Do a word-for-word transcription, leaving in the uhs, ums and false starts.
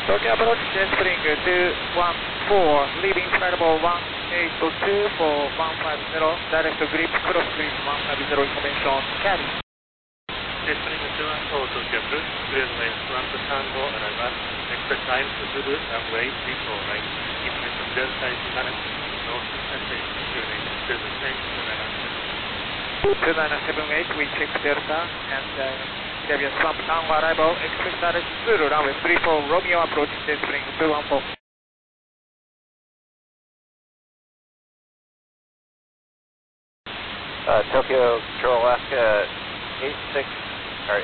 Tokyo approach, jet spring two one four, leaving flightable one eight two for one five zero, direct grip, cross grip one five zero information, carry. Jet spring two one four, Tokyo approach, clear runway one two Tango, arrival, expect climb to Zulu, runway three four right, information Delta is managed, north message, unit seven eight seven nine. two nine seven eight, we check Delta and uh, Italia swamp Tango arrival, expect direct Zulu, runway three four, Romeo approach, jet spring two one four. Uh, Tokyo Control Alaska eight six